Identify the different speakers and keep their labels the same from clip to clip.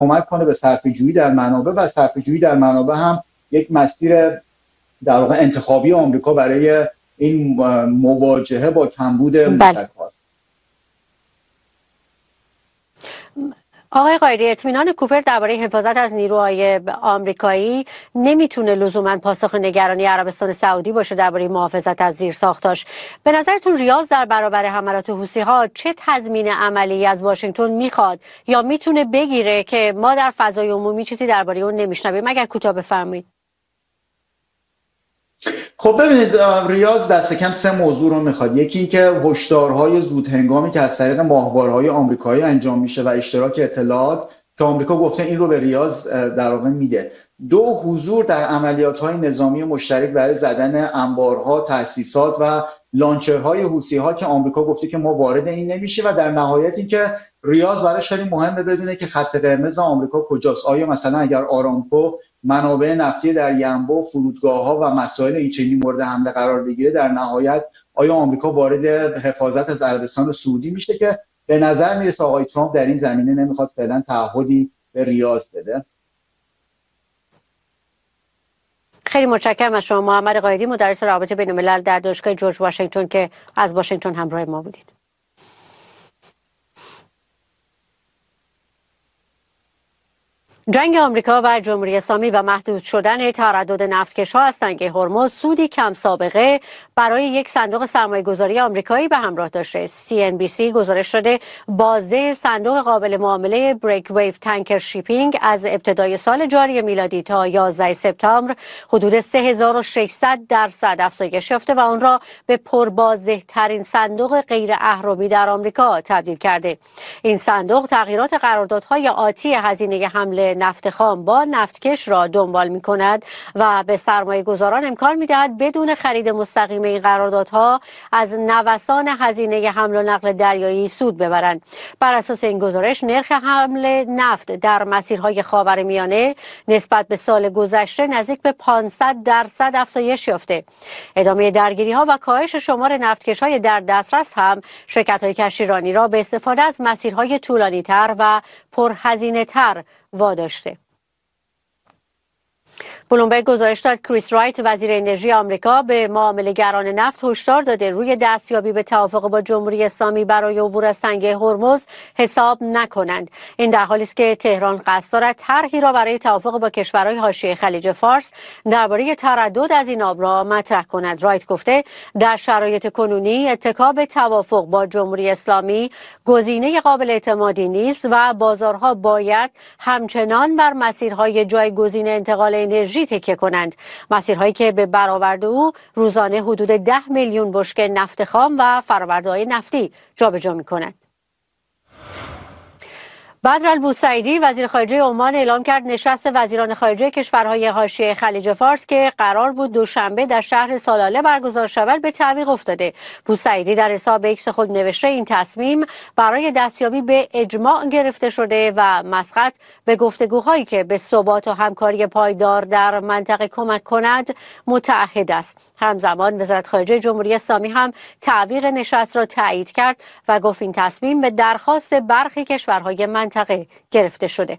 Speaker 1: کمک کنه به صرفه‌جویی در منابع و صرفه‌جویی در منابع هم یک مسیر در واقع انتخابی آمریکا برای این مواجهه با کمبود موشک‌هاست.
Speaker 2: آقای قائدی، اطمینان کوپر درباره حفاظت از نیروهای آمریکایی نمیتونه لزوما پاسخ نگرانی عربستان سعودی باشه درباره محافظت از زیرساختاش. به نظرتون ریاض در برابر حملات حوثی‌ها چه تضمین عملی از واشنگتن میخواد یا میتونه بگیره که ما در فضای عمومی چیزی درباره اون نمیشنویم؟ اگر کوتاه بفرمایید.
Speaker 1: خب ببینید، ریاض دست کم 3 موضوع رو میخواد. یکی این که هشدارهای زود هنگامی که از طریق ماهواره‌های آمریکایی انجام میشه و اشتراک اطلاعات که آمریکا گفته این رو به ریاض در واقع میده. 2 حضور در عملیات‌های نظامی مشترک برای زدن انبارها، تأسیسات و لانچرهای حوثی‌ها که آمریکا گفته که ما وارد این نمیشه. و در نهایت این که ریاض براش خیلی مهمه بدونه که خط قرمز آمریکا کجاست. آیا مثلا اگر آرامکو منابع نفتی در ینبع، فرودگاه‌ها و مسائل این چنینی مورد حمله قرار بگیره، در نهایت آیا آمریکا وارد حفاظت از عربستان سعودی میشه که به نظر میرسه آقای ترامپ در این زمینه نمیخواد فعلا تعهدی به ریاض بده.
Speaker 2: خیلی متشکرم از شما محمد قائدی، مدرس روابط بین‌الملل در دانشگاه جورج واشنگتن که از واشنگتن همراه ما بودید. جنگ آمریکا و جمهوری اسلامی و محدود شدن تردد نفتکش‌ها از تنگه هرمز سودی کم سابقه برای یک صندوق سرمایه‌گذاری آمریکایی به همراه داشته. CNBC گزارش شده بازده صندوق قابل معامله بریک ویو تانکر شیپینگ از ابتدای سال جاری میلادی تا 11 سپتامبر حدود 3600% افزایش یافته و آن را به پربازده ترین صندوق غیر اهرمی در آمریکا تبدیل کرده. این صندوق تغییرات قراردادهای آتی هزینه حمل نفت خام با نفتکش را دنبال می کند و به سرمایه گذاران امکان می دهد بدون خرید مستقیم این قراردادها از نوسان هزینه حمل و نقل دریایی سود ببرند. بر اساس این گزارش نرخ حمل نفت در مسیرهای خاورمیانه نسبت به سال گذشته نزدیک به 500% افزایش یافته. ادامه درگیری ها و کاهش شمار نفتکش های در دسترس هم شرکت های کشتیرانی را به استفاده از مسیرهای طولانی تر و پرهزینه تر واداشته. بلومبرگ گزارش داد کریس رایت وزیر انرژی آمریکا به معامله‌گران نفت هشدار داده روی دستیابی به توافق با جمهوری اسلامی برای عبور از تنگه هرمز حساب نکنند. این در حالی است که تهران قصد دارد طرحی را برای توافق با کشورهای حاشیه خلیج فارس درباره تردد از این آب را مطرح کند. رایت گفته در شرایط کنونی اتکا به توافق با جمهوری اسلامی گزینه قابل اعتمادی نیست و بازارها باید همچنان بر مسیرهای جایگزین انتقال انرژی تکیه کنند، مسیرهایی که به برآورد او روزانه حدود 10 میلیون بشکه نفت خام و فرآورده‌های نفتی جابجا می‌کنند. بدر البوسعیدی وزیر خارجه عمان اعلام کرد نشست وزیران خارجه کشورهای حاشیه خلیج فارس که قرار بود دوشنبه در شهر سالاله برگزار شود به تعویق افتاده. بوسعیدی در حساب ایکس خود نوشته این تصمیم برای دستیابی به اجماع گرفته شده و مسقط به گفتگوهایی که به ثبات و همکاری پایدار در منطقه کمک کند متعهد است. همزمان وزارت خارجه جمهوری اسلامی هم تعویق نشست را تایید کرد و گفت این تصمیم به درخواست برخی کشورهای منطقه گرفته شده.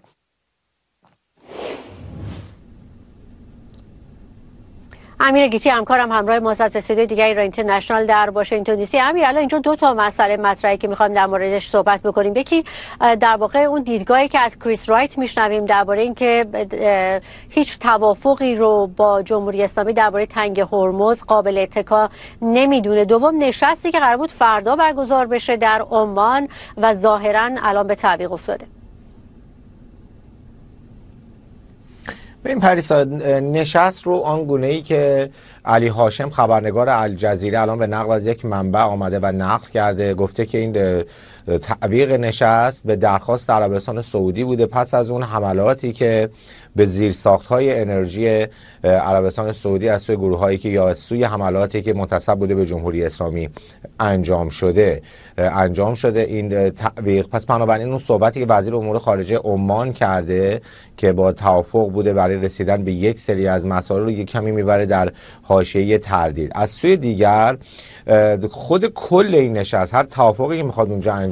Speaker 2: امیر گیتی همکارم همراه ما از استودیوی دیگه ایران اینترنشنال در واشنگتن دی سی. امیر، الان اینجا 2 تا مسئله مطرحه که می‌خوایم در موردش صحبت بکنیم. یکی در واقع اون دیدگاهی که از کریس رایت میشنویم درباره اینکه هیچ توافقی رو با جمهوری اسلامی درباره تنگ هرمز قابل اتکا نمیدونه. دوم نشستی که قرار بود فردا برگزار بشه در عمان و ظاهراً الان به تعویق افتاده.
Speaker 3: این پریسا نشست رو آنگونه‌ای که علی هاشم خبرنگار الجزیره الان به نقل از یک منبع آمده و نقل کرده، گفته که این تعویق نشست به درخواست عربستان سعودی بوده پس از اون حملاتی که به زیرساخت‌های انرژی عربستان سعودی از سوی گروه‌هایی که یا از سوی حملاتی که منتسب بوده به جمهوری اسلامی انجام شده این تعویق. پس بنابراین اون صحبتی که وزیر امور خارجه عمان کرده که با توافق بوده برای رسیدن به یک سری از مسائل رو یک کمی میبره در حاشیه تردید. از سوی دیگر خود کل این نشست، هر توافقی که میخواد اونجا انجام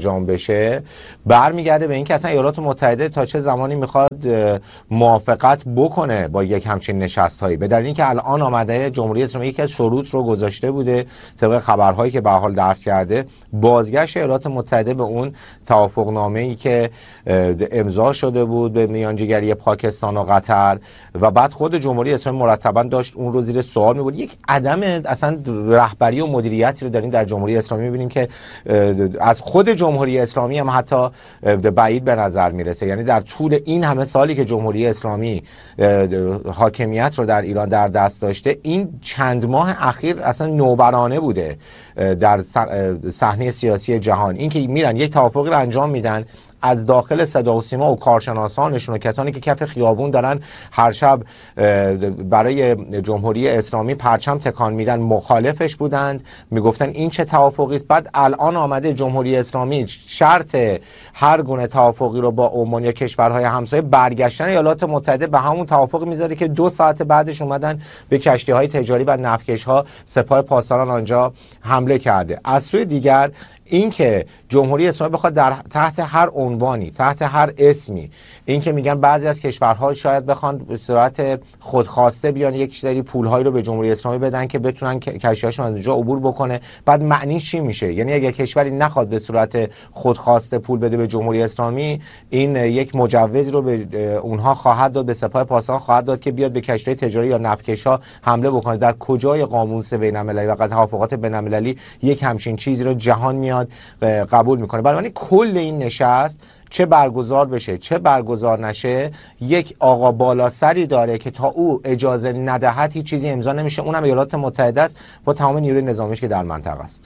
Speaker 3: انجام بشه برمیگرده به اینکه اصلا ایالات متحده تا چه زمانی میخواد موافقت بکنه با یک همچین نشست‌هایی. به دلیل اینکه الان آمده جمهوری اسلامی یکی از شروط رو گذاشته بوده طبق خبرهایی که به حال درس کرده، بازگشت ایالات متحده به اون توافقنامه‌ای که امضا شده بود به میانجیگری پاکستان و قطر و بعد خود جمهوری اسلامی مرتبا داشت اون رو زیر سوال می‌برد. یک عدم اصلا رهبری و مدیریتی رو داریم در جمهوری اسلامی می‌بینیم که از خود جمهوری اسلامی هم حتی بعید به نظر میرسه. یعنی در طول این همه سالی که جمهوری اسلامی حاکمیت رو در ایران در دست داشته، این چند ماه اخیر اصلا نوبرانه بوده در صحنه سیاسی جهان. این که میرن یک توافقی رو انجام میدن، از داخل صدا و سیما و کارشناسانشون و کسانی که کف خیابون دارن هر شب برای جمهوری اسلامی پرچم تکان میدن مخالفش بودند، میگفتن این چه توافقی است. بعد الان آمده جمهوری اسلامی شرط هر گونه توافقی رو با عمان یا کشورهای همسایه برگشتن ایالات متحده به همون توافق میذاره که 2 ساعت بعدش اومدن به کشتی‌های تجاری و نفتکش‌ها سپاه پاسداران آنجا حمله کرده. از سوی دیگر اینکه جمهوری اسلامی بخواد در تحت هر عنوانی، تحت هر اسمی، اینکه میگن بعضی از کشورها شاید بخوان به صورت خودخواسته بیان یک سری پولهایی رو به جمهوری اسلامی بدن که بتونن کشتی‌هاشون از اونجا عبور بکنه، بعد معنیش چی میشه؟ یعنی اگه کشوری نخواد به صورت خودخواسته پول بده به جمهوری اسلامی، این یک مجوزی رو به اونها خواهد داد، به سپاه پاسداران خواهد داد که بیاد به کشتی تجاری یا نفتکش‌ها حمله بکنه. در کجای قاموس بین‌المللی و توافقات بین‌المللی یک همچین چیزی رو جهان میاد قبول میکنه؟ بنابراین کل این نشست چه برگزار بشه چه برگزار نشه یک آقا بالا سری داره که تا او اجازه ندهد هیچ چیزی امضا نمیشه، اونم ایالات متحده است با تمام نیروی نظامیش که در منطقه است.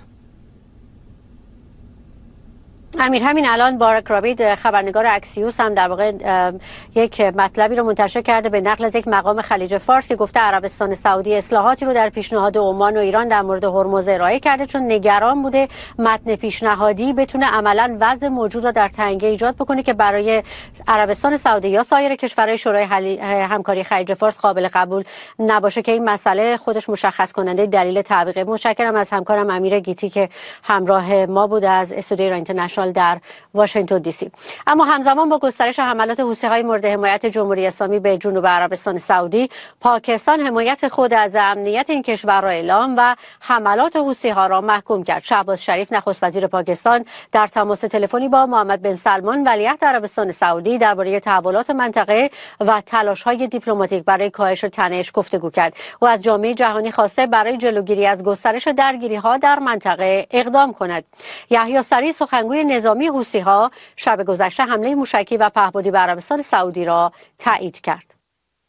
Speaker 2: امیر، همین الان بارک رابید خبرنگار اکسیوس هم در واقع یک مطلبی رو منتشر کرده به نقل از یک مقام خلیج فارس که گفته عربستان سعودی اصلاحاتی رو در پیشنهاد عمان و ایران در مورد هرمز ارائه کرده چون نگران بوده متن پیشنهادی بتونه عملاً وضع موجود رو در تنگه ایجاد بکنه که برای عربستان سعودی یا سایر کشورهای شورای همکاری خلیج فارس قابل قبول نباشه که این مسئله خودش مشخص کننده دلیل تعویقه. متشکرم از همکارم امیر گیتی که همراه ما بود از استودیوی اینترنشنال در واشنگتن دی سی. اما همزمان با گسترش حملات حوثی‌های مورد حمایت جمهوری اسلامی به جنوب عربستان سعودی، پاکستان حمایت خود از امنیت این کشور را اعلام و حملات حوثی‌ها را محکوم کرد. شهباز شریف نخست وزیر پاکستان در تماس تلفنی با محمد بن سلمان ولیعهد عربستان سعودی درباره تحولات منطقه و تلاش‌های دیپلماتیک برای کاهش تنش گفتگو کرد. او از جامعه جهانی خواسته برای جلوگیری از گسترش درگیری‌ها در منطقه اقدام کند. یحیی سریع سخنگوی نظامی حوثی‌ها شب گذشته حمله موشکی و پهپادی به عربستان سعودی را تایید کرد.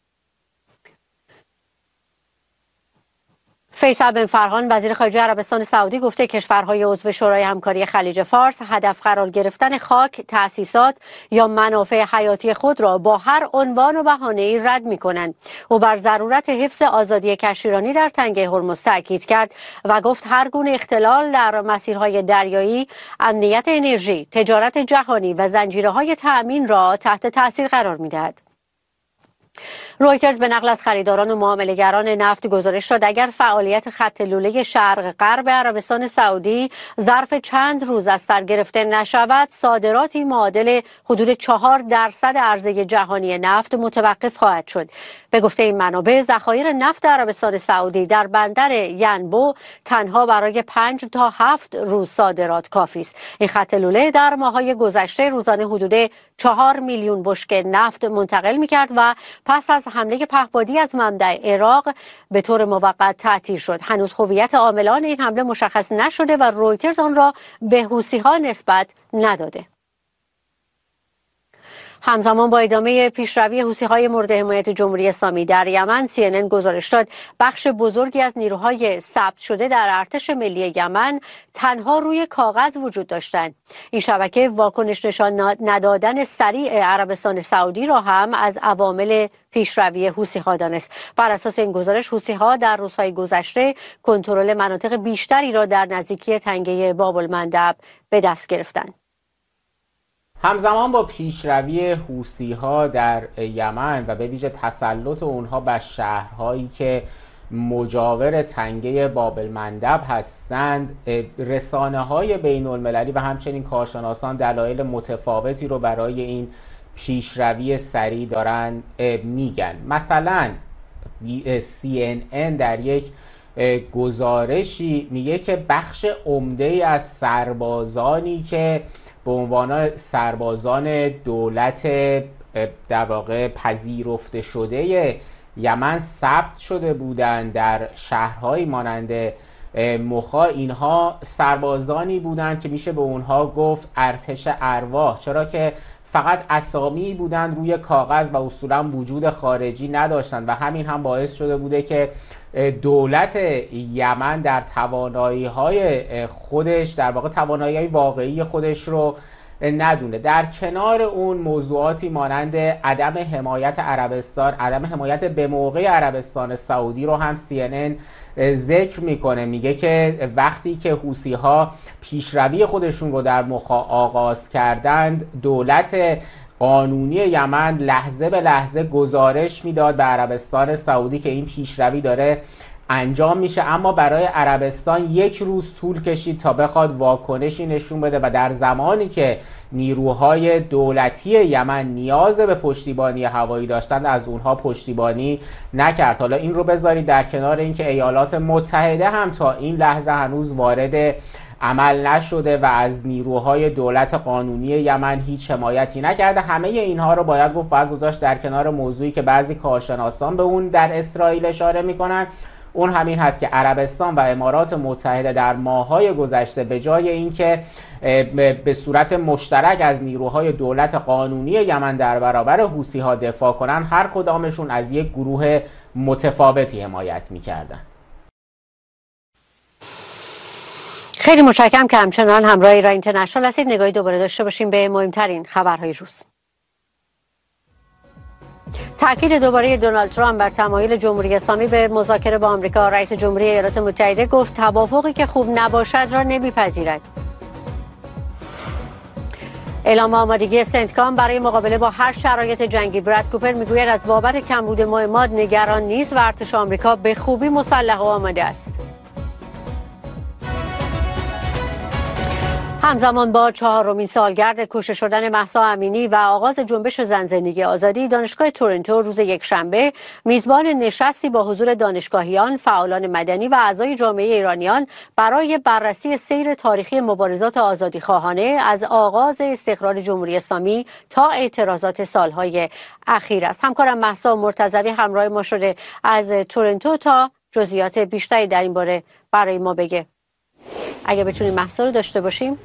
Speaker 2: فیصل بن فرحان وزیر خارجه عربستان سعودی گفته کشورهای عضو شورای همکاری خلیج فارس هدف قرار گرفتن خاک، تأسیسات یا منافع حیاتی خود را با هر عنوان و بهانه‌ای رد می‌کنند. او بر ضرورت حفظ آزادی کشتیرانی در تنگه هرمز تاکید کرد و گفت هر گونه اختلال در مسیرهای دریایی، امنیت انرژی، تجارت جهانی و زنجیره‌های تأمین را تحت تأثیر قرار می‌دهد. رویترز به نقل از خریداران و معامله‌گران نفت گزارش داد اگر فعالیت خط لوله شرق غرب عربستان سعودی ظرف چند روز از سر گرفته نشود، صادراتی معادل حدود 4% عرضه جهانی نفت متوقف خواهد شد. به گفته این منابع، ذخایر نفت عربستان سعودی در بندر ینبو تنها برای 5 تا 7 روز صادرات کافی است. این خط لوله در ماه‌های گذشته روزانه حدود 4 میلیون بشکه نفت منتقل می‌کرد و پس از حمله پهپادی از منبع عراق به طور موقت تعطیل شد. هنوز هویت عاملان این حمله مشخص نشده و رویترز آن را به حوثی‌ها نسبت نداده. همزمان با ادامه پیشروی حوثی‌های مورد حمایت جمهوری اسلامی در یمن، CNN گزارش داد بخش بزرگی از نیروهای ثبت شده در ارتش ملی یمن تنها روی کاغذ وجود داشتند. این شبکه واکنش نشان ندادن سریع عربستان سعودی را هم از عوامل پیشروی حوثی‌ها دانست. بر اساس این گزارش حوثی‌ها در روزهای گذشته کنترل مناطق بیشتری را در نزدیکی تنگه باب‌المندب به دست گرفتند.
Speaker 4: همزمان با پیشروی حوثی‌ها در یمن و به ویژه تسلط اونها بر شهرهایی که مجاور تنگه بابل مندب هستند، رسانه‌های بین‌المللی و همچنین کارشناسان دلایل متفاوتی رو برای این پیشروی سریع دارن میگن. مثلا CNN در یک گزارشی میگه که بخش عمده‌ای از سربازانی که به عنوان سربازان دولت در واقع پذیرفته شده یمن ثبت شده بودند در شهرهایی مانند مخا، اینها سربازانی بودند که میشه به اونها گفت ارتش ارواح، چرا که فقط اسامی بودند روی کاغذ و اصولا وجود خارجی نداشتند و همین هم باعث شده بوده که دولت یمن در توانایی‌های خودش، در واقع توانایی‌های واقعی خودش رو ندونه. در کنار اون موضوعاتی مانند عدم حمایت عربستان، عدم حمایت به موقع عربستان سعودی رو هم CNN ذکر میکنه. میگه که وقتی که حوثی‌ها پیشروی خودشون رو در مخا آغاز کردند، دولت قانونی یمن لحظه به لحظه گزارش میداد به عربستان سعودی که این پیشروی داره انجام میشه، اما برای عربستان یک روز طول کشید تا بخواد واکنشی نشون بده و در زمانی که نیروهای دولتی یمن نیاز به پشتیبانی هوایی داشتند از اونها پشتیبانی نکرد. حالا این رو بذارید در کنار اینکه ایالات متحده هم تا این لحظه هنوز وارد عمل نشده و از نیروهای دولت قانونی یمن هیچ حمایتی نکرده. همه اینها رو باید گذاشت در کنار موضوعی که بعضی کارشناسان به اون در اسرائیل اشاره میکنن. اون همین هست که عربستان و امارات متحده در ماه‌های گذشته به جای اینکه به صورت مشترک از نیروهای دولت قانونی یمن در برابر حوثی‌ها دفاع کنن، هر کدامشون از یک گروه متفاوتی حمایت می‌کردند.
Speaker 2: خیلی متشکرم که همچنان همراه ایران اینترنشنال هستید. نگاهی دوباره داشته باشیم به مهمترین خبرهای روز. تأکید دوباره دونالد ترامپ بر تمایل جمهوری اسلامی به مذاکره با آمریکا. رئیس جمهوری ایالات متحده گفت توافقی که خوب نباشد را نمیپذیرد. اعلام آمادگی سنتکام برای مقابله با هر شرایط جنگی. براد کوپر میگوید از بابت کمبود مهمات نگران نیست و ارتش آمریکا به خوبی مسلح و آماده است. همزمان با 4مین سالگرد کشته شدن مهسا امینی و آغاز جنبش زن زندگی آزادی، دانشگاه تورنتو روز یکشنبه میزبان نشستی با حضور دانشگاهیان، فعالان مدنی و اعضای جامعه ایرانیان برای بررسی سیر تاریخی مبارزات آزادیخواهانه از آغاز استقرار جمهوری اسلامی تا اعتراضات سالهای اخیر است. همکارم مهسا مرتضوی همراه ما شده از تورنتو تا جزئیات بیشتری در این باره برای ما بگه. اگه بتونیم مهسا رو داشته باشیم.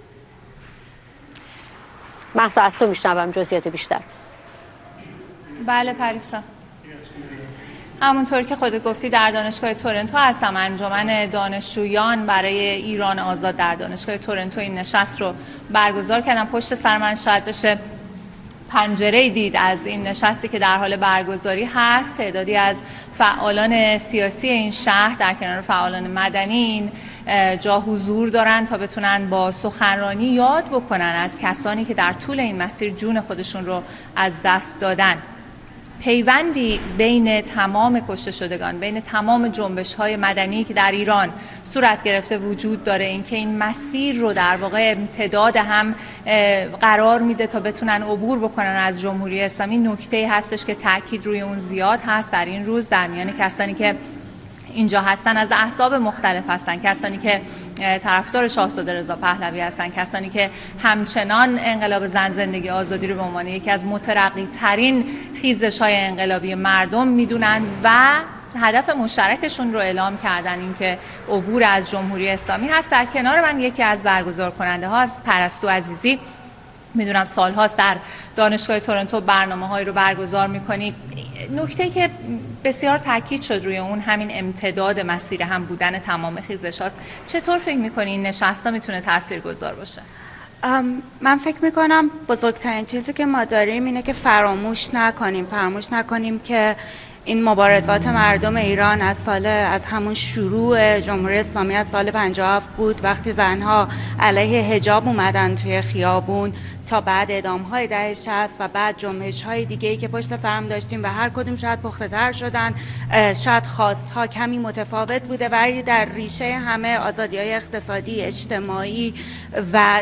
Speaker 2: مهسا، از تو میشنوم جزئیات بیشتر.
Speaker 5: بله پریسا، همونطور که خودت گفتی در دانشگاه تورنتو هستم. انجمن دانشجویان برای ایران آزاد در دانشگاه تورنتو این نشست رو برگزار کردن. پشت سر من شاید بشه پنجره دید از این نشستی که در حال برگزاری هست. تعدادی از فعالان سیاسی این شهر در کنار فعالان مدنی جا حضور دارن تا بتونن با سخنرانی یاد بکنن از کسانی که در طول این مسیر جون خودشون رو از دست دادن. پیوندی بین تمام کشته شدگان، بین تمام جنبش‌های مدنی که در ایران صورت گرفته وجود داره. این که این مسیر رو در واقع امتداد هم قرار میده تا بتونن عبور بکنن از جمهوری اسلامی. نکته هستش که تاکید روی اون زیاد هست در این روز در میان کسانی که اینجا هستن، از احزاب مختلف هستن، کسانی که طرفدار شاهزاده رضا پهلوی هستن، کسانی که همچنان انقلاب زن زندگی آزادی رو به عنوان یکی از مترقی ترین خیزش‌های انقلابی مردم میدونن و هدف مشترکشون رو اعلام کردن، این که عبور از جمهوری اسلامی هست. در کنار من یکی از برگزار کننده ها است، پرستو عزیزی. میدونم سالهاست در دانشگاه تورنتو برنامه‌هایی رو برگزار می‌کنی. نکته‌ای که بسیار تاکید شد روی اون همین امتداد مسیر هم بودن تمام خیزش‌هاست. چطور فکر می‌کنی این نشست‌ها میتونه تاثیرگذار باشه؟
Speaker 6: من فکر می‌کنم بزرگترین چیزی که ما داریم اینه که فراموش نکنیم که این مبارزات مردم ایران از همون شروع جمهوری اسلامی از سال 57 بود، وقتی زنها علیه حجاب اومدن توی خیابون، تا بعد اعدام‌های دهه 60 و بعد جنبش‌های دیگه‌ای که پشت سرم داشتیم و هر کدوم شاید پخته‌تر شدن، شاید خواست‌ها کمی متفاوت بوده، ولی در ریشه همه آزادی‌های اقتصادی، اجتماعی و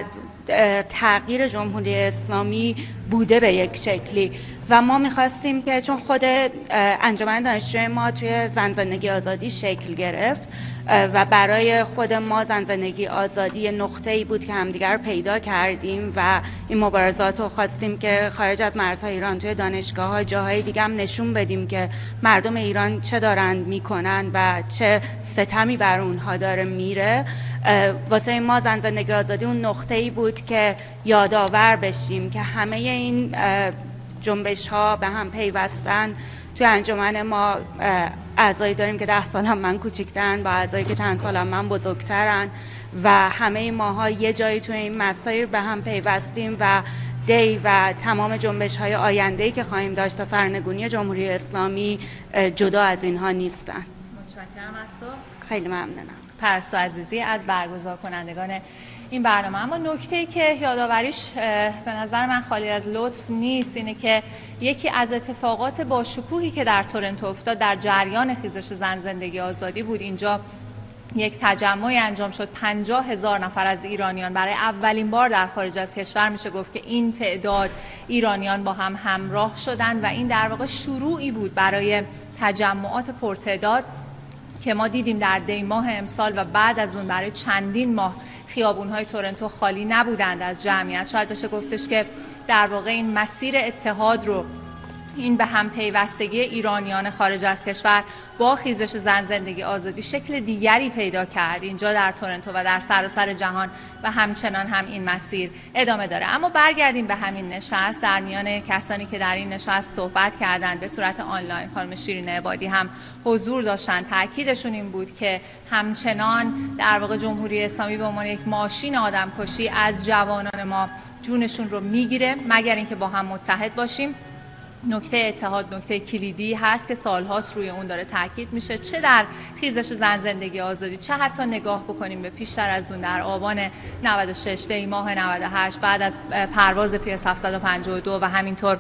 Speaker 6: تغییر جمهوری اسلامی بوده به یک شکلی. و ما میخواستیم که چون خود انجمن دانشجوی ما توی زن زندگی آزادی شکل گرفت و برای خود ما زن زندگی آزادی نقطه‌ای بود که همدیگر پیدا کردیم و این مبارزات رو خواستیم که خارج از مرزهای ایران توی دانشگاه‌ها جاهای دیگه هم نشون بدیم که مردم ایران چه دارن میکنن و چه ستمی بر اونها داره میره. واسه ما زن زندگی آزادی اون نقطه‌ای بود که یادآور بشیم که همه این جنبش ها به هم پیوستن. توی انجمن ما اعضایی داریم که 10 سال هم من کوچیک‌ترن با اعضایی که چند سال هم من بزرگترن و همه ماها یه جایی توی این مسیر به هم پیوستیم و دی و تمام جنبش های آینده‌ای که خواهیم داشت تا سرنگونی جمهوری اسلامی جدا از اینها نیستن.
Speaker 5: متشکرم از تو.
Speaker 6: خیلی ممنونم.
Speaker 5: پرستو عزیزی از برگزار کنندگان این برنامه. اما نکته‌ای که یادآوریش به نظر من خالی از لطف نیست اینه که یکی از اتفاقات با شکوهی که در تورنتو افتاد در جریان خیزش زن زندگی آزادی بود. اینجا یک تجمعی انجام شد، 50,000 نفر از ایرانیان برای اولین بار در خارج از کشور میشه گفت که این تعداد ایرانیان با هم همراه شدند و این در واقع شروعی بود برای تجمعات پرتعداد که ما دیدیم در دی ماه امسال و بعد از اون برای چندین ماه خیابون‌های تورنتو خالی نبودند از جمعیت. شاید بشه گفتش که در واقع این مسیر اتحاد رو، این به هم پیوستگی ایرانیان خارج از کشور با خیزش زن زندگی آزادی شکل دیگری پیدا کرد اینجا در تورنتو و در سراسر جهان و همچنان هم این مسیر ادامه داره. اما برگردیم به همین نشست. در میان کسانی که در این نشست صحبت کردند به صورت آنلاین خانم شیرین عبادی هم حضور داشتند. تاکیدشون این بود که همچنان در واقع جمهوری اسلامی به عنوان یک ماشین آدمکشی از جوانان ما جونشون رو میگیره مگر اینکه با هم متحد باشیم. نکته اتحاد نکته کلیدی هست که سالهاست روی اون داره تاکید میشه، چه در خیزش زن زندگی آزادی، چه حتی نگاه بکنیم به پیشتر از اون در آبان 96 دی ماه 98 بعد از پرواز PS 752 و همینطور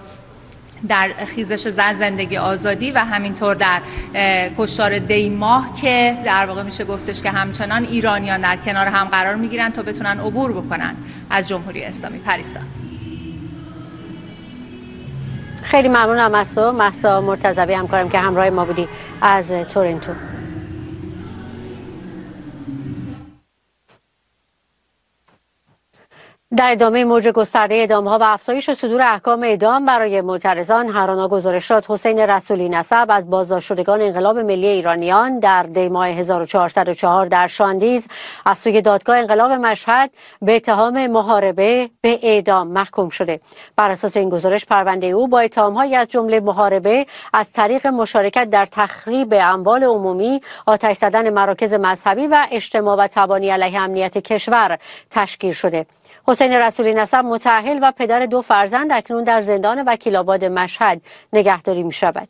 Speaker 5: در خیزش زن زندگی آزادی و همینطور در کشتار دی ماه که در واقع میشه گفتش که همچنان ایرانیان در کنار هم قرار میگیرن تا بتونن عبور بکنن از جمهوری اسلامی. پریسا.
Speaker 2: خیلی ممنونم از تو مهسا مرتضوی همکارم که همراه ما بودی از تورنتو. در ادامه موج گسترده اعدام‌ها و افزایش صدور احکام اعدام برای معترضان، هر آنا گزارش شد حسین رسولی نسب از بازداشتشدگان انقلاب ملی ایرانیان در دی ماه 1404 در شاندیز از سوی دادگاه انقلاب مشهد به اتهام محاربه به اعدام محکوم شده. بر اساس این گزارش پرونده او با اتهام‌هایی از جمله محاربه از طریق مشارکت در تخریب اموال عمومی، آتش زدن مراکز مذهبی و اجتماع و تبانی علیه امنیت کشور تشکیل شده. حسین رسولی نسب متأهل و پدر 2 فرزند اکنون در زندان وکیل‌آباد مشهد نگهداری می‌شود.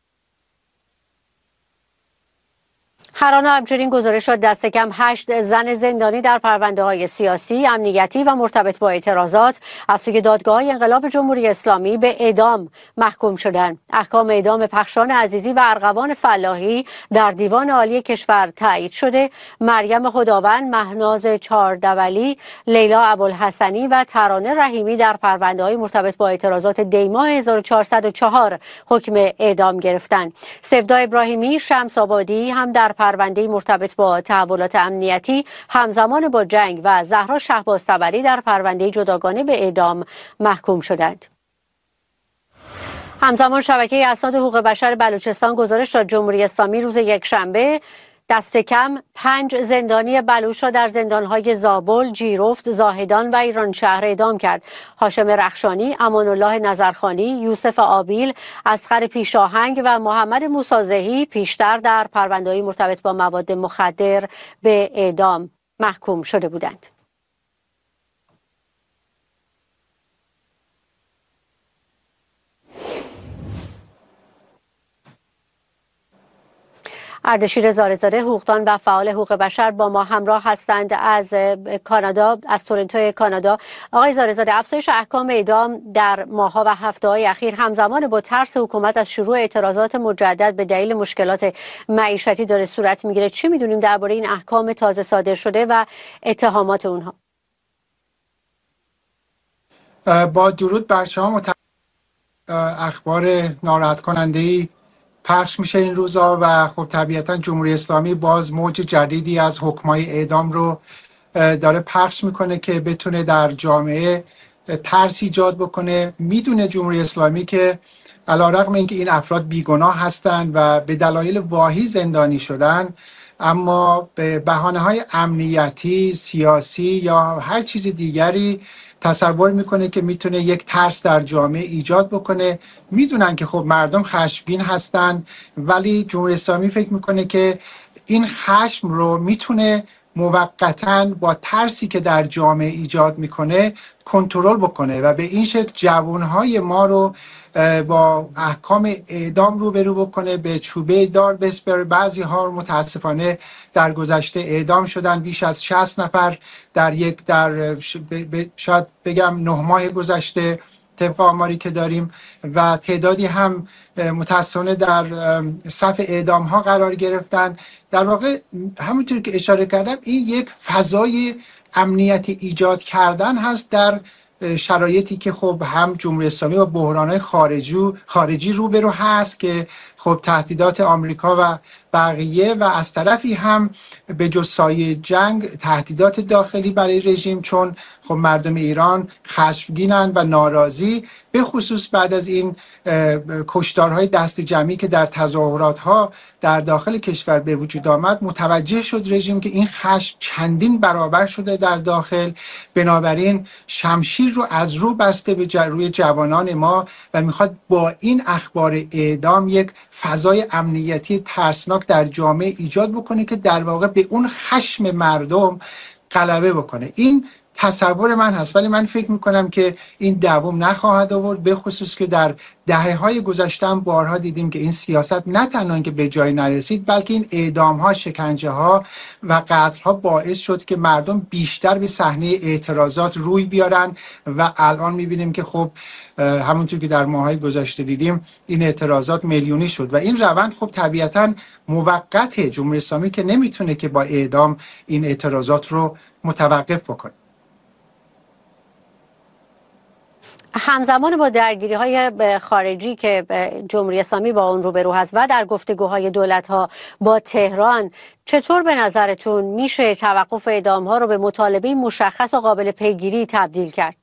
Speaker 2: هر آنا همچنین گزارش شد دست کم 8 زن زندانی در پرونده‌های سیاسی، امنیتی و مرتبط با اعتراضات از سوی دادگاه‌های انقلاب جمهوری اسلامی به اعدام محکوم شدند. احکام اعدام پخشان عزیزی و ارغوان فلاحی در دیوان عالی کشور تایید شده. مریم خداوند، مهناز چاردولی، لیلا ابوالحسنی و ترانه رحیمی در پرونده‌های مرتبط با اعتراضات دی ماه 1404 حکم اعدام گرفتند. سفدا ابراهیمی، شمس آبادی هم در پرونده مرتبط با تحولات امنیتی همزمان با جنگ و زهرا شهباز طبری در پرونده جداگانه به اعدام محکوم شدند. همزمان شبکه اسناد حقوق بشر بلوچستان گزارش داد جمهوری اسلامی روز یکشنبه دست کم 5 زندانی بلوچ را در زندان‌های زابل، جیرفت، زاهدان و ایرانشهر اعدام کرد. هاشم رخشانی، امان الله نظرخانی، یوسف آبیل، اصغر پیشاهنگ و محمد موسازهی پیشتر در پرونده‌های مرتبط با مواد مخدر به اعدام محکوم شده بودند. اردشیر زارزاده، حقوقدان و فعال حقوق بشر با ما همراه هستند از کانادا، از تورنتو کانادا. آقای زارزاده، افزایش احکام اعدام در ماه‌ها و هفته‌های اخیر همزمان با ترس حکومت از شروع اعتراضات مجدد به دلیل مشکلات معیشتی داره صورت میگیره. چی میدونیم درباره این احکام تازه صادر شده و اتهامات اونها؟
Speaker 7: با درود بر شما. اخبار ناراحت کننده‌ای پخش میشه این روزا و خب طبیعتا جمهوری اسلامی باز موج جدیدی از حکمای اعدام رو داره پخش میکنه که بتونه در جامعه ترس ایجاد بکنه. میدونه جمهوری اسلامی که علیرغم اینکه این افراد بیگناه هستند و به دلایل واهی زندانی شدن، اما به بهانه‌های امنیتی، سیاسی یا هر چیز دیگری تصور میکنه که میتونه یک ترس در جامعه ایجاد بکنه. میدونن که خب مردم خشمگین هستن، ولی جمهوری اسلامی فکر میکنه که این خشم رو میتونه موقتاً با ترسی که در جامعه ایجاد میکنه کنترل بکنه و به این شکل جوانهای ما رو با احکام اعدام روبرو بکنه، به چوبه دار بسپره. بعضی ها متاسفانه در گذشته اعدام شدن، بیش از 60 نفر در شاید بگم 9 ماه گذشته طبق آماری که داریم، و تعدادی هم متاسفانه در صف اعدام ها قرار گرفتن. در واقع همونطور که اشاره کردم این یک فضای امنیتی ایجاد کردن هست در شرایطی که خب هم جمهوری اسلامی با بحران‌های خارجی روبرو هست که خب تهدیدات آمریکا و بقیه، و از طرفی هم به جز سایه جنگ تهدیدات داخلی برای رژیم، چون خب مردم ایران خشمگینن و ناراضی، به خصوص بعد از این کشتارهای دست جمعی که در تظاهرات‌ها در داخل کشور به وجود آمد. متوجه شد رژیم که این خشم چندین برابر شده در داخل، بنابراین شمشیر رو از رو بسته به روی جوانان ما و میخواد با این اخبار اعدام یک فضای امنیتی ترسناک در جامعه ایجاد بکنه که در واقع به اون خشم مردم غلبه بکنه. این تصور من هست، ولی من فکر میکنم که این دوام نخواهد آورد، به خصوص که در دهه‌های گذشته هم بارها دیدیم که این سیاست نه تنها که به جای نرسید، بلکه این اعدام‌ها، شکنجه‌ها و قتل‌ها باعث شد که مردم بیشتر به صحنه اعتراضات روی بیارن و الان می‌بینیم که خب همونطور که در ماه‌های گذشته دیدیم این اعتراضات میلیونی شد و این روند خب طبیعتاً موقته. جمهوری اسلامی که نمیتونه که با اعدام این اعتراضات رو متوقف بکنه.
Speaker 2: همزمان با درگیری‌های خارجی که جمهوری اسلامی با اون روبرو هست و در گفتگوهای دولت‌ها با تهران، چطور به نظرتون میشه توقف اعدام‌ها رو به مطالبه مشخص و قابل پیگیری تبدیل کرد؟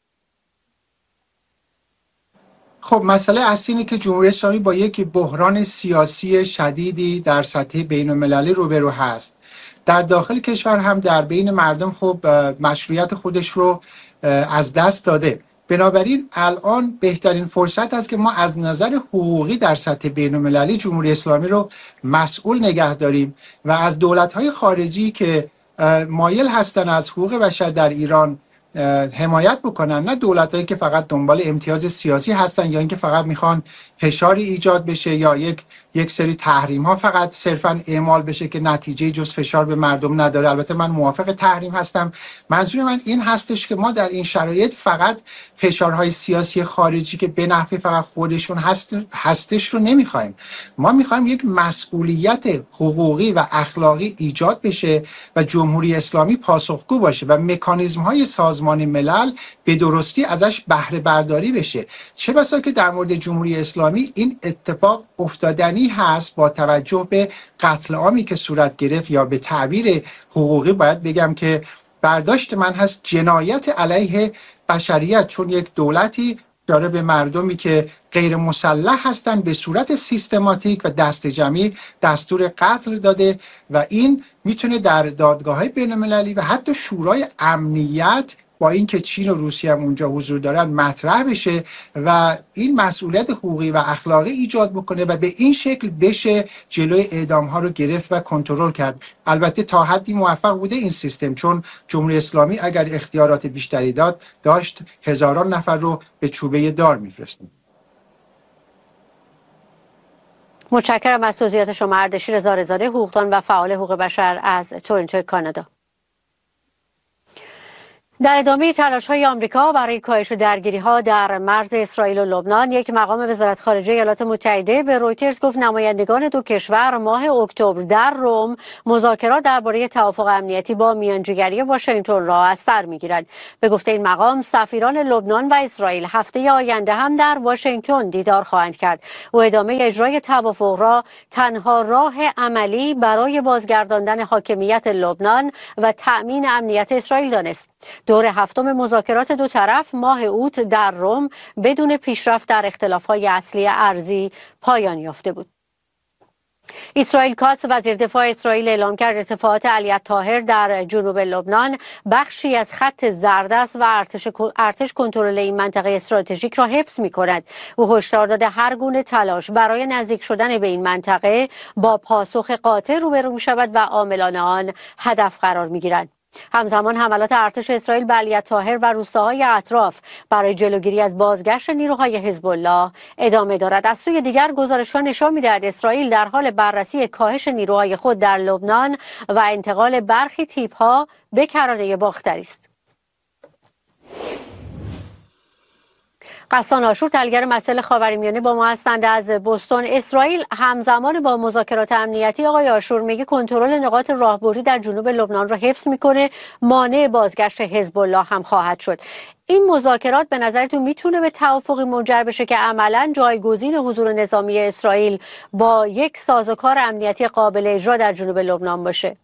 Speaker 7: خب مسئله اصلی اینه که جمهوری اسلامی با یک بحران سیاسی شدیدی در سطح بین‌المللی روبرو هست. در داخل کشور هم در بین مردم خب مشروعیت خودش رو از دست داده. بنابراین الان بهترین فرصت است که ما از نظر حقوقی در سطح بین‌المللی جمهوری اسلامی رو مسئول نگه داریم و از دولت‌های خارجی که مایل هستن از حقوق بشر در ایران حمایت بکنن، نه دولت‌هایی که فقط دنبال امتیاز سیاسی هستن یا اینکه فقط میخوان فشاری ایجاد بشه یا یک سری تحریم‌ها فقط صرفاً اعمال بشه که نتیجه جز فشار به مردم نداره. البته من موافق تحریم هستم. منظور من این هستش که ما در این شرایط فقط فشارهای سیاسی خارجی که به نفع فقط خودشون هستش رو نمیخوایم. ما میخوایم یک مسئولیت حقوقی و اخلاقی ایجاد بشه و جمهوری اسلامی پاسخگو باشه و مکانیزم‌های سازمان ملل به درستی ازش بهره برداری بشه. چه بسا که در مورد جمهوری اسلامی این اتفاق افتادنی هست با توجه به قتل عامی که صورت گرفت، یا به تعبیر حقوقی باید بگم که برداشت من هست جنایت علیه بشریت، چون یک دولتی داره به مردمی که غیر مسلح هستن به صورت سیستماتیک و دست جمعی دستور قتل داده و این میتونه در دادگاه‌های بین‌المللی و حتی شورای امنیت با اینکه چین و روسیه هم اونجا حضور دارن مطرح بشه و این مسئولیت حقوقی و اخلاقی ایجاد بکنه و به این شکل بشه جلوی اعدام ها رو گرفت و کنترل کرد. البته تا حدی موفق بوده این سیستم، چون جمهوری اسلامی اگر اختیارات بیشتری داشت هزاران نفر رو به چوبه دار میفرست.
Speaker 2: متشکرم از توضیحات شما. اردشیر زارزاده، حقوقدان و فعال حقوق بشر از تورنتو، کانادا. در ادامه تلاش‌های آمریکا برای کاهش درگیری‌ها در مرز اسرائیل و لبنان، یک مقام وزارت خارجه ایالات متحده به رویترز گفت نمایندگان دو کشور ماه اکتبر در روم مذاکرات درباره توافق امنیتی با میانجیگری واشنگتن را از سر می‌گیرند. به گفته این مقام، سفیران لبنان و اسرائیل هفته آینده هم در واشنگتن دیدار خواهند کرد. او ادامه اجرای توافق را تنها راه عملی برای بازگرداندن حاکمیت لبنان و تأمین امنیت اسرائیل دانست. دور هفتم مذاکرات دو طرف ماه اوت در روم بدون پیشرفت در اختلاف‌های اصلی ارضی پایان یافته بود. اسرائیل کاتس، وزیر دفاع اسرائیل، اعلام کرد ارتفاعات علی الطاهر در جنوب لبنان بخشی از خط زرد است و ارتش کنترل این منطقه استراتژیک را حفظ می‌کند. او هشدار داده هر گونه تلاش برای نزدیک شدن به این منطقه با پاسخ قاطع روبرو می‌شود و عاملان آن هدف قرار می‌گیرند. همزمان حملات ارتش اسرائیل به علی الطاهر و روستاهای اطراف برای جلوگیری از بازگشت نیروهای حزب الله ادامه دارد. از سوی دیگر گزارش‌ها نشان می‌دهد اسرائیل در حال بررسی کاهش نیروهای خود در لبنان و انتقال برخی تیپ‌ها به کرانه باختری است. غسان آشور، تحلیلگر مسائل خاورمیانه، با ما هستند از بوستون. اسرائیل همزمان با مذاکرات امنیتی، آقای آشور، میگه کنترل نقاط راهبردی در جنوب لبنان را حفظ میکنه، مانع بازگشت حزب الله هم خواهد شد. این مذاکرات به نظرتون میتونه به توافقی منجر بشه که عملاً جایگزین حضور نظامی اسرائیل با یک سازوکار امنیتی قابل اجرا در جنوب لبنان باشه؟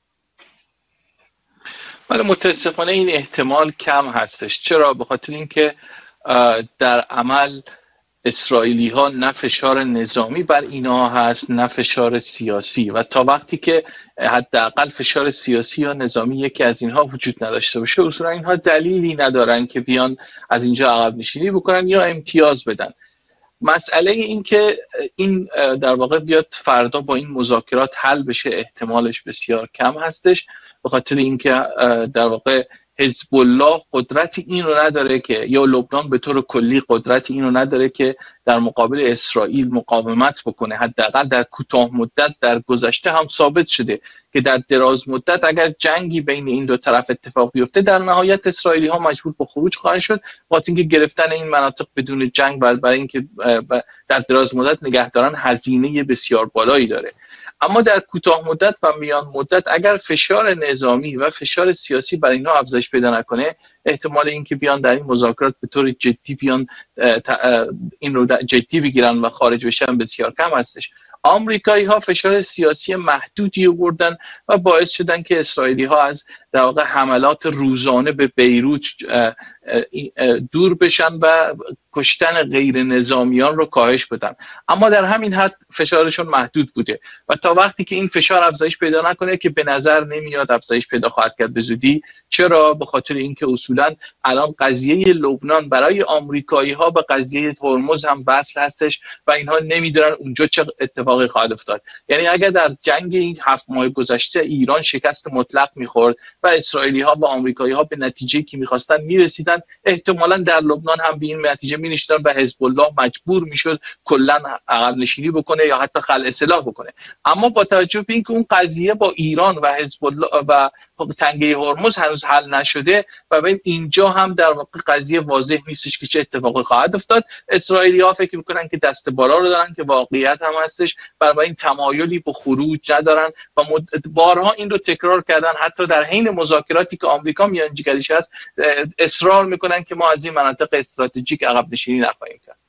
Speaker 8: ولی متاسفانه این احتمال کم هستش. چرا؟ به خاطر اینکه در عمل اسرائیلی ها نه فشار نظامی بر اینا هست نه فشار سیاسی، و تا وقتی که حداقل فشار سیاسی یا نظامی یکی از اینها وجود نداشته باشه، اصولا اینها دلیلی ندارن که بیان از اینجا عقب نشینی بکنن یا امتیاز بدن. مسئله این که این در واقع بیاد فردا با این مذاکرات حل بشه احتمالش بسیار کم هستش، به خاطر اینکه در واقع حزب الله قدرتی این رو نداره که، یا لبنان به طور کلی قدرتی این رو نداره که در مقابل اسرائیل مقاومت بکنه. حداقل در کوتاه مدت در گذشته هم ثابت شده که در دراز مدت اگر جنگی بین این دو طرف اتفاق بیفته، در نهایت اسرائیلی ها مجبور به خروج خواهند شد، وقتی اینکه گرفتن این مناطق بدون جنگ برای اینکه در دراز مدت نگه دارن هزینه بسیار بالایی داره. اما در کوتاه مدت و میان مدت اگر فشار نظامی و فشار سیاسی برای اینا افزایش پیدا نکنه، احتمال اینکه بیان در این مذاکرات به طور جدی بیان این رو جدی بگیرن و خارج بشن بسیار کم هستش. آمریکایی ها فشار سیاسی محدودی آوردن و باعث شدن که اسرائیلی ها از در واقع حملات روزانه به بیروت دور بشن و کشتن غیر نظامیان رو کاهش بدن. اما در همین حد فشارشون محدود بوده و تا وقتی که این فشار افزایش پیدا نکنه، که به نظر نمیاد افزایش پیدا خواهد کرد به زودی. چرا؟ به خاطر اینکه اصولا الان قضیه لبنان برای آمریکایی ها به قضیه هرمز هم وصل هستش و اینها نمیدونن اونجا چه اتفاقی خواهد افتاد. یعنی اگر در جنگ این 7 ماه گذشته ایران شکست مطلق میخورد و اسرائیلی ها و آمریکایی ها به نتیجه‌ای که می‌خواستن میرسیدن، احتمالاً در لبنان هم به این نتیجه می‌رسیدن و حزب الله مجبور میشد کلاً عقب نشینی بکنه یا حتی خلع سلاح بکنه. اما با توجه به اینکه اون قضیه با ایران و حزب الله و تنگه هرمز هنوز حل نشده و ببین اینجا هم در واقع قضیه واضح نیستش که چه اتفاقی خواهد افتاد، اسرائیلی‌ها فکر می‌کنن که دست بالا رو دارن، که واقعیت هم هستش، برای این تمایلی به خروج ندارن و بارها این رو تکرار کردن. حتی در حین مذاکراتی که آمریکا میانجیگریش هست اصرار میکنن که ما از این مناطق استراتژیک عقب نشینی نخواهیم کرد.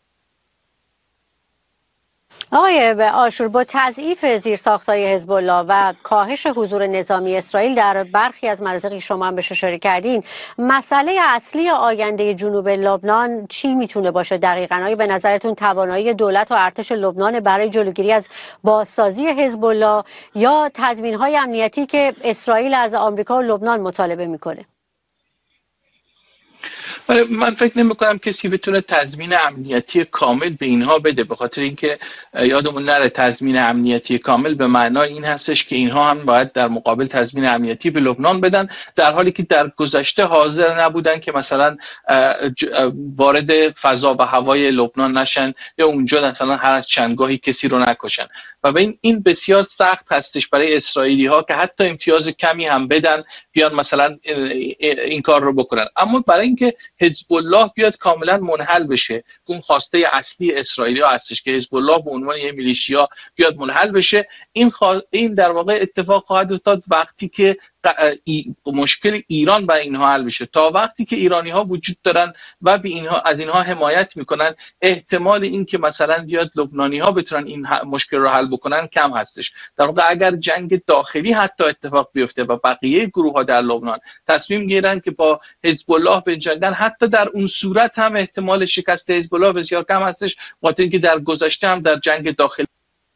Speaker 2: آقای آشور، با تضعیف زیرساخت‌های حزب الله و کاهش حضور نظامی اسرائیل در برخی از مناطقی شما هم بهش اشاره کردین، مسئله اصلی آینده جنوب لبنان چی میتونه باشه دقیقاً؟ آیا به نظرتون توانایی دولت و ارتش لبنان برای جلوگیری از بازسازی حزب الله یا تضمین‌های امنیتی که اسرائیل از آمریکا و لبنان مطالبه میکنه؟
Speaker 8: من فکر نمی کنم کسی بتونه تضمین امنیتی کامل به اینها بده، به خاطر اینکه یادمون نره تضمین امنیتی کامل به معنای این هستش که اینها هم باید در مقابل تضمین امنیتی به لبنان بدن، در حالی که در گذشته حاضر نبودن که مثلا وارد فضا و هوای لبنان نشن یا اونجا مثلا هر از چندگاهی کسی رو نکشن. و این بسیار سخت هستش برای اسرائیلی ها که حتی امتیاز کمی هم بدن بیان مثلا این کار رو بکنن. اما برای اینکه حزب الله بیاد کاملا منحل بشه، اون خواسته اصلی اسرائیلی ها هستش که حزب الله به عنوان یه میلیشیا بیاد منحل بشه، این در واقع اتفاق خواهد افتاد وقتی که مشکل ایران برای اینها حل بشه. تا وقتی که ایرانی ها وجود دارن و از اینها حمایت میکنن، احتمال این که مثلا بیاد لبنانی ها بتونن این مشکل رو حل بکنن کم هستش. در واقع اگر جنگ داخلی حتی اتفاق بیفته و بقیه گروه ها در لبنان تصمیم گیرن که با حزب الله بجنگن، حتی در اون صورت هم احتمال شکست حزب الله بسیار کم هستش، خاطر اینکه در گذشته هم در جنگ داخلی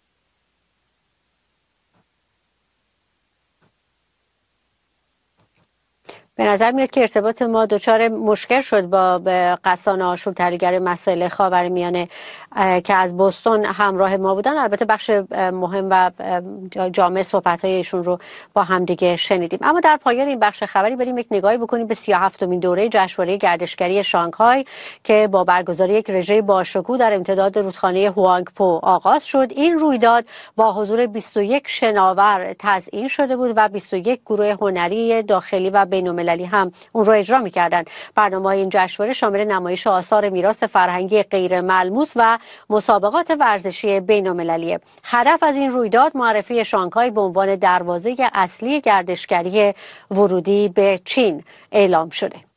Speaker 2: به نظر میاد که ارتباط ما دچار مشکل شد با قسان آشور، تحلیلگر مسائل خاورمیانه که از بوستون همراه ما بودن. البته بخش مهم و جامع صحبت‌های ایشون رو با هم دیگه شنیدیم. اما در پایان این بخش خبری بریم یک نگاهی بکنیم به 37مین دوره جشنواره گردشگری شانگهای که با برگزاری یک رژه باشکوه در امتداد رودخانه هوانگپو آغاز شد. این رویداد با حضور 21 شناور تزیین شده بود و 21 گروه هنری داخلی و بین‌المللی هم اون رو اجرا می‌کردند. برنامه‌های این جشنواره شامل نمایش آثار میراث فرهنگی غیر ملموس و مسابقات ورزشی بین‌المللیه. هدف از این رویداد معرفی شانگهای به عنوان دروازه اصلی گردشگری ورودی به چین اعلام شده.